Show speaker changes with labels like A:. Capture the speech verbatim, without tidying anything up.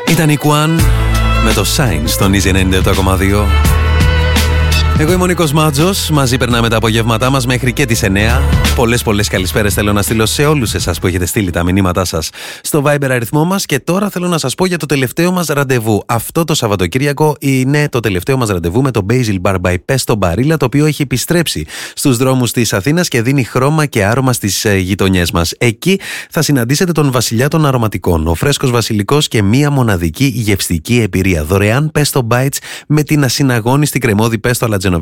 A: Ήταν η Κουάν με το Sign στον Easy ενενήντα επτά κόμμα δύο. Εγώ είμαι ο Νίκος Μάτζος, μαζί περνάμε τα απογεύματά μας μέχρι και τις εννιά. Πολλές πολλές καλησπέρες θέλω να στείλω σε όλους εσάς που έχετε στείλει τα μηνύματά σας στο Viber αριθμό μας. Και τώρα θέλω να σας πω για το τελευταίο μας ραντεβού. Αυτό το Σαββατοκύριακο είναι το τελευταίο μας ραντεβού με το Basil Bar by Pesto Barilla, το οποίο έχει επιστρέψει στους δρόμους της Αθήνας και δίνει χρώμα και άρωμα στις γειτονιές μας. Εκεί θα συναντήσετε τον βασιλιά των αρωματικών, ο φρέσκος βασιλικός και μία μοναδική γευστική εμπειρία. Δωρεάν Pesto Bites με την ασυναγώνιστη κρεμόδι Pesto alla